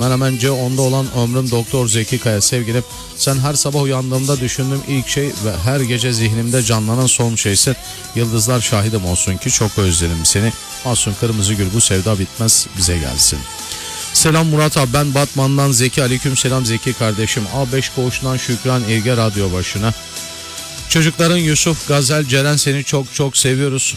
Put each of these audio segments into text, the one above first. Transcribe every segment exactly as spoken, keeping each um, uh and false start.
Menemenci onda olan ömrüm Doktor Zeki Kaya. Sevgilim, sen her sabah uyandığımda düşündüğüm ilk şey ve her gece zihnimde canlanan son şeysin. Yıldızlar şahidim olsun ki çok özledim seni. Masum Kırmızıgül, bu sevda bitmez, bize gelsin. Selam Murat abi, ben Batman'dan Zeki. Aleyküm selam Zeki kardeşim. A beş koğuşundan Şükran İlge radyo başına. Çocukların Yusuf, Gazel, Ceren, seni çok çok seviyoruz.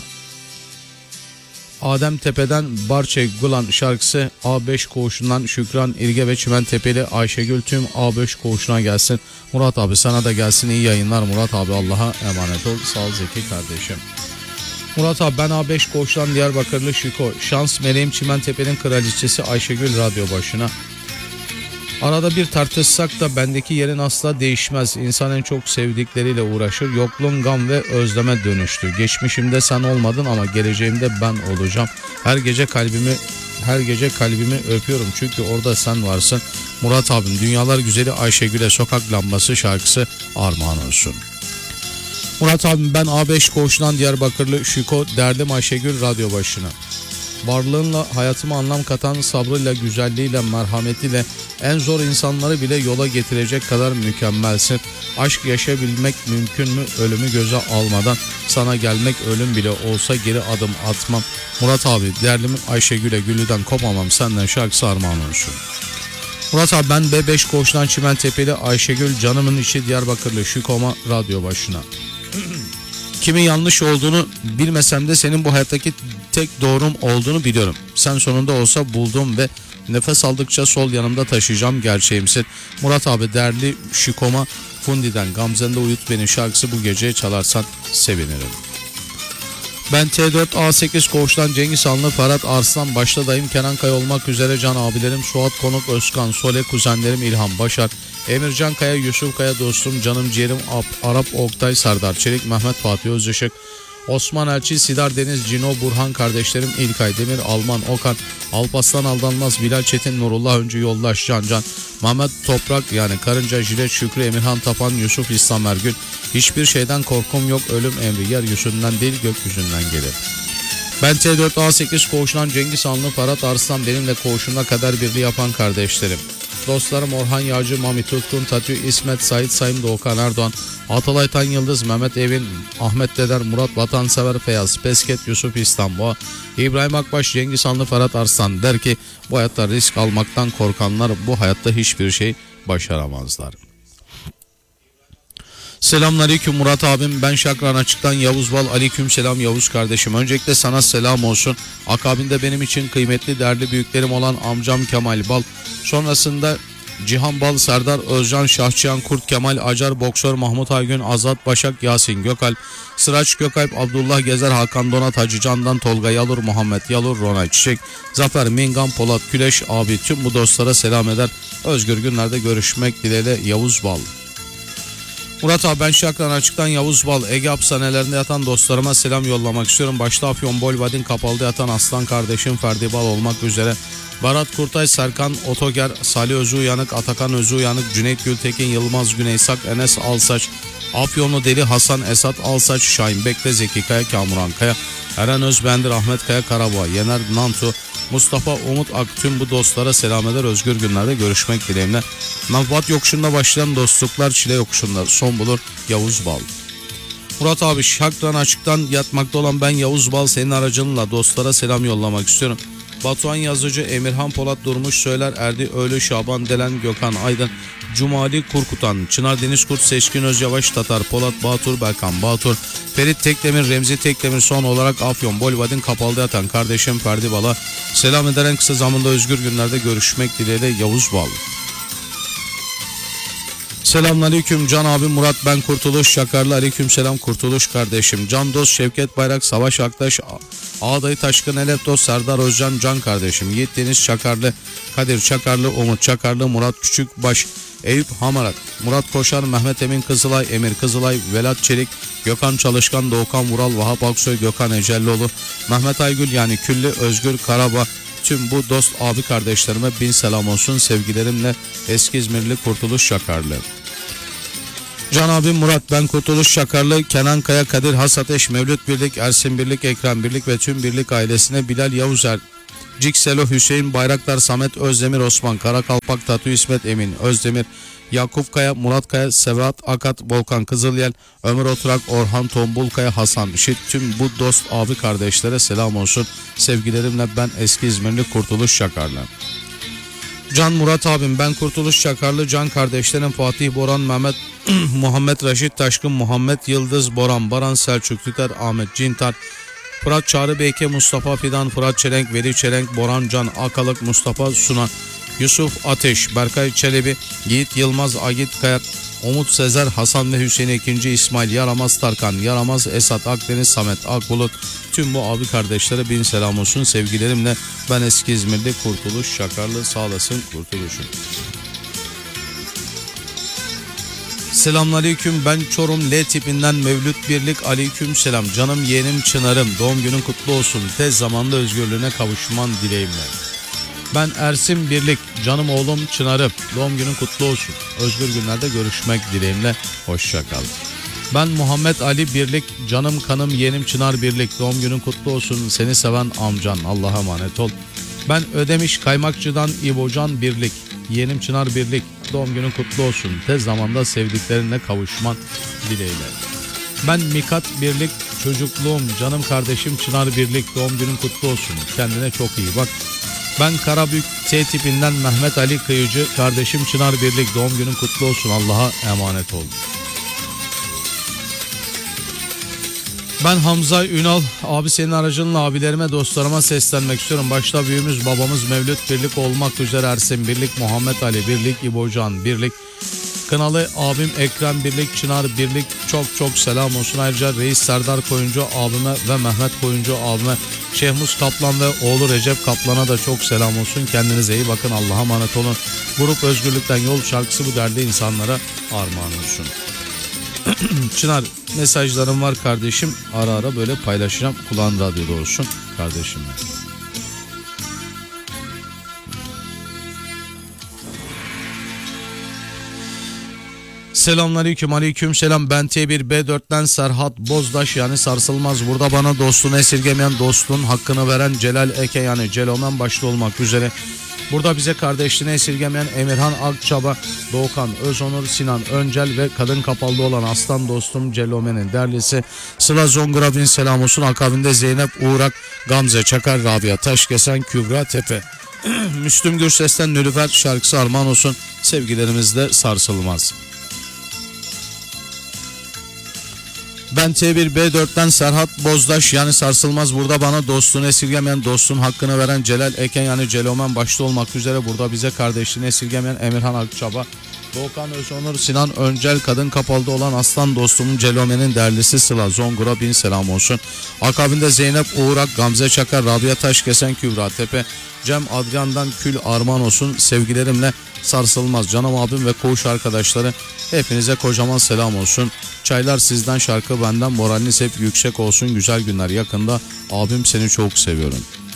Adem Tepe'den Barçe Gulan şarkısı A beş koğuşundan Şükran İlge ve Çimentepe'li Ayşegül tüm A beş koğuşuna gelsin. Murat abi sana da gelsin, iyi yayınlar Murat abi, Allah'a emanet ol. Sağ ol Zeki kardeşim. Murat abi, ben A beş koğuştan Diyarbakırlı Şiko. Şans meleğim Çimentepe'nin kraliçesi Ayşegül radyo başına. Arada bir tartışsak da bendeki yerin asla değişmez. İnsan en çok sevdikleriyle uğraşır. Yokluğun gam ve özleme dönüştü. Geçmişimde sen olmadın ama geleceğimde ben olacağım. Her gece kalbimi her gece kalbimi öpüyorum çünkü orada sen varsın. Murat abim, dünyalar güzeli Ayşegül'e sokak lambası şarkısı armağan olsun. Murat abim, ben A beş koğuşundan Diyarbakırlı Şiko, derdim Ayşegül radyo başına. Varlığınla hayatıma anlam katan, sabrıyla, güzelliğiyle, merhametiyle en zor insanları bile yola getirecek kadar mükemmelsin. Aşk yaşayabilmek mümkün mü ölümü göze almadan? Sana gelmek ölüm bile olsa geri adım atmam. Murat abi, derdim Ayşegül'e Güllü'den kopamam, senden şarkısı armağan olsun. Murat abi, ben B beş koğuştan Çimentepe'li Ayşegül, canımın içi Diyarbakırlı Şükoma radyo başına. Kimin yanlış olduğunu bilmesem de senin bu hayattaki tek doğrum olduğunu biliyorum. Sen sonunda olsa buldum ve nefes aldıkça sol yanımda taşıyacağım gerçeğimsin. Murat abi, değerli Şükoma Fundi'den Gamze'nde Uyut Beni şarkısı bu gece çalarsan sevinirim. Ben T dört A sekiz koğuştan Cengiz Hanlı, Ferhat Arslan, başta dayım Kenan Kaya olmak üzere can abilerim Suat Konuk, Özkan, Sole, kuzenlerim İlhan Başar, Emircan Kaya, Yusuf Kaya dostum, canım ciğerim Arap Oktay, Serdar Çelik, Mehmet Fatih Özışık, Osman Elçi, Sidar Deniz, Cino, Burhan kardeşlerim İlkay Demir, Alman Okan, Alpaslan Aldanmaz, Bilal Çetin, Nurullah Öncü, Yoldaş Can Can, Mehmet Toprak yani Karınca, Jilet, Şükrü, Emirhan Tapan, Yusuf İslam Ergün. Hiçbir şeyden korkum yok, ölüm emri yeryüzünden değil gökyüzünden gelir. Ben T dört A sekiz koğuşundan Cengiz Hanlı, Ferhat Arslan, benimle koğuşumda kader birliği yapan kardeşlerim. Dostlarım Orhan Yağcı, Mami Tutkun, Tatü, İsmet, Sait Sayın, Doğukan Erdoğan, Atalay Tan Yıldız, Mehmet Evin, Ahmet Deder, Murat Vatansever, Feyyaz Pesket, Yusuf İstanbul, İbrahim Akbaş, Cengiz Hanlı, Ferhat Arslan der ki bu hayatta risk almaktan korkanlar bu hayatta hiçbir şey başaramazlar. Selamünaleyküm Murat abim, ben Şakran Açık'tan Yavuz Bal. Aleyküm selam Yavuz kardeşim. Öncelikle sana selam olsun. Akabinde benim için kıymetli değerli büyüklerim olan amcam Kemal Bal. Sonrasında Cihan Bal, Serdar Özcan, Şahçıyan, Kurt Kemal, Acar, Boksör Mahmut Aygün, Azat Başak, Yasin Gökalp, Sıraç Gökalp, Abdullah Gezer, Hakan Donat, Hacı Candan, Tolga Yalur, Muhammed Yalur, Ronay Çiçek, Zafer Mingan, Polat Küleş abi, tüm bu dostlara selam eder. Özgür günlerde görüşmek dileğiyle Yavuz Bal. Murat abi, ben Şakran Açık'tan Yavuz Bal. Ege hapishanelerinde yatan dostlarıma selam yollamak istiyorum. Başta Afyon Bolvadin Kapalı'da yatan Aslan kardeşim Ferdi Bal olmak üzere Barat Kurtay, Serkan Otoger, Salih Özü Uyanık, Atakan Özü Uyanık, Cüneyt Gültekin, Yılmaz Güneysak, Enes Alsaç, Afyonlu Deli Hasan, Esat Alsaç, Şahin Bekle, Zeki Kaya, Kamuran Kaya, Eren Özbendir, Ahmet Kaya Karaboğa, Yener Nantu, Mustafa Umut Ak, tüm bu dostlara selam eder. Özgür günlerde görüşmek dileğimle. Navbat yokuşunda başlayan dostluklar çile yokuşunda son bulur. Yavuz Bal. Murat abi, Şakran Açık'tan yatmakta olan ben Yavuz Bal, senin aracınla dostlara selam yollamak istiyorum. Batuhan Yazıcı, Emirhan Polat, Durmuş Söyler, Erdi Öğlü, Şaban Delen, Gökhan Aydın, Cumali Kurkutan, Çınar Denizkurt, Seçkin Özyavaş, Tatar Polat, Batur, Berkan Batur, Ferit Tekdemir, Remzi Tekdemir, son olarak Afyon Bolvadin Kapalı'da yatan kardeşim Ferdi Bal'a selam eden kısa zamanda özgür günlerde görüşmek dileğiyle Yavuz Bal. Selamünaleyküm Can abi, Murat ben Kurtuluş Şakarlı. Aleyküm selam Kurtuluş kardeşim. Can Dost, Şevket Bayrak, Savaş Aktaş, Ağdayı Taşkın, Elef Dost, Serdar Özcan, Can kardeşim. Yiğit Deniz Çakarlı, Kadir Çakarlı, Umut Çakarlı, Murat Küçükbaş, Eyüp Hamarat, Murat Koşar, Mehmet Emin Kızılay, Emir Kızılay, Velat Çelik, Gökhan Çalışkan, Doğukan Vural, Vahap Aksoy, Gökhan Ecellioğlu, Mehmet Aygül yani Küllü, Özgür Karabağ. Tüm bu dost abi kardeşlerime bin selam olsun. Sevgilerimle eski İzmirli Kurtuluş Şakarlı. Can abim Murat ben Kurtuluş Şakarlı, Kenan Kaya, Kadir Has Ateş, Mevlüt Birlik, Ersin Birlik, Ekrem Birlik ve tüm Birlik ailesine, Bilal Yavuzer, Cikselo Hüseyin, Bayraktar Samet, Özdemir Osman, Karakalpak Tatu İsmet, Emin Özdemir, Yakup Kaya, Murat Kaya, Sevat Akat, Volkan Kızılyel, Ömer Oturak, Orhan Tombulkaya, Hasan Şit, tüm bu dost abi kardeşlere selam olsun. Sevgilerimle ben eski İzmirli Kurtuluş Şakarlı. Can Murat abim, ben Kurtuluş Çakarlı, can kardeşlerim Fatih Boran, Mehmet Muhammed Raşit Taşkın, Muhammed Yıldız Boran, Baran Selçuk Tüter, Ahmet Cintar, Fırat Çağrı Beyke, Mustafa Fidan, Fırat Çelenk, Veli Çelenk, Boran Can Akalık, Mustafa Sunan, Yusuf Ateş, Berkay Çelebi, Yiğit Yılmaz, Agit Kayak, Umut Sezer, Hasan ve Hüseyin ikinci, İsmail Yaramaz, Tarkan Yaramaz, Esat Akdeniz, Samet Akbulut, tüm bu abi kardeşlere bin selam olsun. Sevgilerimle ben eski İzmirli Kurtuluş Şakarlı, sağ olasın Kurtuluş'um. Selamünaleyküm, ben Çorum L tipinden Mevlüt Birlik, aleyküm selam. Canım yeğenim Çınar'ım, doğum günün kutlu olsun. Tez zamanda özgürlüğüne kavuşman dileğimle. Ben Ersin Birlik, canım oğlum Çınar'ım, doğum günün kutlu olsun. Özgür günlerde görüşmek dileğimle, hoşça kal. Ben Muhammed Ali Birlik, canım kanım yeğenim Çınar Birlik, doğum günün kutlu olsun. Seni seven amcan, Allah'a emanet ol. Ben Ödemiş Kaymakçı'dan İbocan Birlik, yeğenim Çınar Birlik, doğum günün kutlu olsun. Tez zamanda sevdiklerinle kavuşman dileğiyle. Ben Mikat Birlik, çocukluğum, canım kardeşim Çınar Birlik, doğum günün kutlu olsun. Kendine çok iyi bak. Ben Karabük T tipinden Mehmet Ali Kıyıcı, kardeşim Çınar Birlik, doğum günün kutlu olsun. Allah'a emanet ol. Ben Hamza Ünal, abi senin aracınla abilerime, dostlarıma seslenmek istiyorum. Başta büyüğümüz babamız Mevlüt Birlik olmak üzere Ersin Birlik, Muhammed Ali Birlik, İbocan Birlik, Kınalı abim Ekrem Birlik, Çınar Birlik, çok çok selam olsun. Ayrıca Reis Serdar Koyuncu abime ve Mehmet Koyuncu abime, Şehmus Kaplan ve oğlu Recep Kaplan'a da çok selam olsun. Kendinize iyi bakın, Allah'a emanet olun. Grup Özgürlükten Yol şarkısı bu değerli insanlara armağan olsun. Çınar, mesajlarım var kardeşim, ara ara böyle paylaşacağım, kulağın radyoda olsun kardeşim. Selamünaleyküm, aleyküm selam. Ben T bir B dört'ten Serhat Bozdaş, yani sarsılmaz. Burada bana dostluğunu esirgemeyen, dostluğun hakkını veren Celal Eke, yani Celomen başta olmak üzere. Burada bize kardeşliğini esirgemeyen Emirhan Akçaba, Doğukan Özonur, Sinan Öncel ve kadın kapalı olan aslan dostum Celomen'in derlisi Sıla Zongurab'in selam olsun. Akabinde Zeynep Uğrak, Gamze Çakar, Rabia Taşkesen, Kübra Tepe, Müslüm Gürses'ten Nülüfer şarkısı armağan olsun. Sevgilerimizde sarsılmaz. Ben T bir B dört'ten Serhat Bozdaş, yani sarsılmaz. Burada bana dostluğunu esirgemeyen, dostluğun hakkını veren Celal Eken, yani Celomen başta olmak üzere. Burada bize kardeşliğini esirgemeyen Emirhan Akçaba, Doğukan Özonur, Sinan Öncel, kadın kapalıda olan aslan dostumun Celomen'in derlisi Sıla Zongura bin selam olsun. Akabinde Zeynep Uğrak, Gamze Çakar, Rabia Taşkesen, Kübra Tepe, Cem Adrian'dan Kül armağan olsun. Sevgilerimle sarsılmaz canım abim ve koğuş arkadaşları, hepinize kocaman selam olsun. Çaylar sizden, şarkı benden, moraliniz hep yüksek olsun. Güzel günler yakında, abim seni çok seviyorum.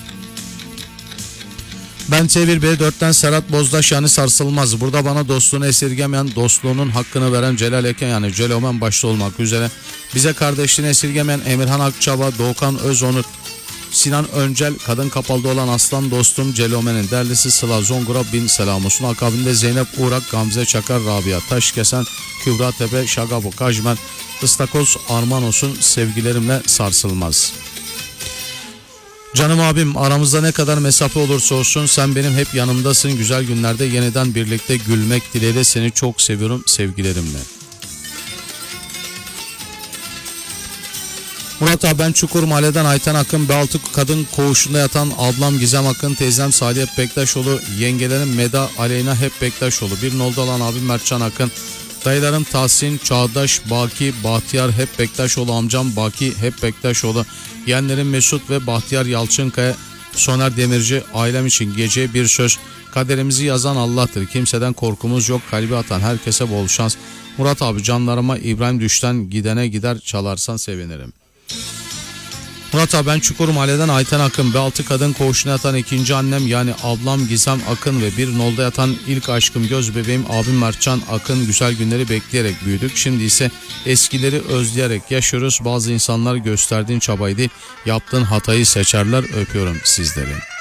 Ben T bir B dört'ten Serhat Bozdaş, yani sarsılmaz. Burada bana dostluğunu esirgemeyen, dostluğunun hakkını veren Celal Eken, yani Celomen başta olmak üzere. Bize kardeşliğini esirgemeyen Emirhan Akçaba, Doğukan Özonur, Sinan Öncel, kadın kapalıda olan aslan dostum Celomen'in derlisi Sıla Zongura bin selam olsun. Akabinde Zeynep Uğrak, Gamze Çakar, Rabia Taşkesen, Kübra Tepe, Şagabo Kajmer, Istakoz armağan olsun. Sevgilerimle sarsılmaz. Canım abim, aramızda ne kadar mesafe olursa olsun sen benim hep yanımdasın. Güzel günlerde yeniden birlikte gülmek dileğiyle, seni çok seviyorum sevgilerimle. Murat abi, ben Çukur Mahalle'den Ayten Akın, Baltık kadın koğuşunda yatan ablam Gizem Akın, teyzem Saliye Bektaşoğlu, yengelerim Meda, Aleyna hep Bektaşoğlu, bir nolda olan abim Mertcan Akın, dayılarım Tahsin, Çağdaş, Baki, Bahtiyar hep Bektaşoğlu, amcam Baki hep Bektaşoğlu, yeğenlerim Mesut ve Bahtiyar Yalçınkaya, Soner Demirci, ailem için gece bir söz, kaderimizi yazan Allah'tır, kimseden korkumuz yok, kalbi atan herkese bol şans. Murat abi, canlarıma İbrahim Düş'ten Gidene Gider çalarsan sevinirim. Murat abi, ben Çukur Mahalle'den Ayten Akın, Baltık kadın koğuşuna yatan ikinci annem, yani ablam Gizem Akın ve bir nolda yatan ilk aşkım göz bebeğim abim Mertcan Akın. Güzel günleri bekleyerek büyüdük, şimdi ise eskileri özleyerek yaşıyoruz. Bazı insanlar gösterdiğin çabayı değil, yaptığın hatayı seçerler. Öpüyorum sizleri.